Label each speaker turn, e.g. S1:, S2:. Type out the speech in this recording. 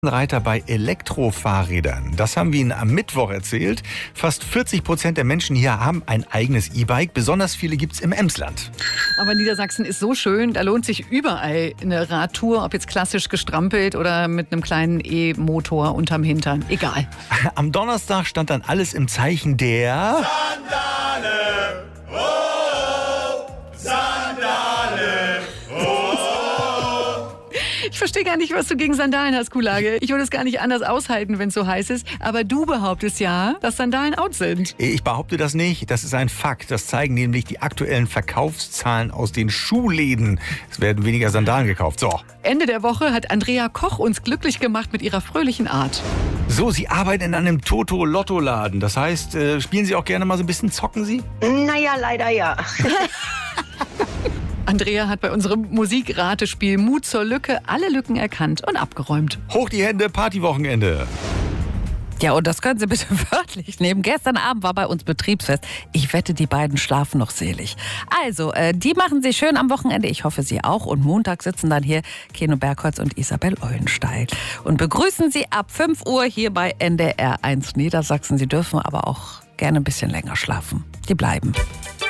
S1: Reiter bei Elektrofahrrädern. Das haben wir Ihnen am Mittwoch erzählt. Fast 40% der Menschen hier haben ein eigenes E-Bike. Besonders viele gibt es im Emsland.
S2: Aber Niedersachsen ist so schön, da lohnt sich überall eine Radtour, ob jetzt klassisch gestrampelt oder mit einem kleinen E-Motor unterm Hintern. Egal.
S1: Am Donnerstag stand dann alles im Zeichen der
S3: Sandale, oh, Sandale, oh.
S2: Ich verstehe gar nicht, was du gegen Sandalen hast, Kulage. Ich würde es gar nicht anders aushalten, wenn es so heiß ist. Aber du behauptest ja, dass Sandalen out sind.
S1: Ich behaupte das nicht. Das ist ein Fakt. Das zeigen nämlich die aktuellen Verkaufszahlen aus den Schuhläden. Es werden weniger Sandalen gekauft. So.
S2: Ende der Woche hat Andrea Koch uns glücklich gemacht mit ihrer fröhlichen Art.
S1: So, Sie arbeiten in einem Toto-Lotto-Laden. Das heißt, spielen Sie auch gerne mal so ein bisschen, zocken Sie?
S4: Naja, leider ja.
S2: Andrea hat bei unserem Musikratespiel Mut zur Lücke alle Lücken erkannt und abgeräumt.
S1: Hoch die Hände, Partywochenende.
S5: Ja, und das können Sie bitte wörtlich nehmen. Gestern Abend war bei uns Betriebsfest. Ich wette, die beiden schlafen noch selig. Also, die machen Sie schön am Wochenende. Ich hoffe, Sie auch. Und Montag sitzen dann hier Keno Bergholz und Isabel Eulenstein. Und begrüßen Sie ab 5 Uhr hier bei NDR 1 Niedersachsen. Sie dürfen aber auch gerne ein bisschen länger schlafen. Die bleiben.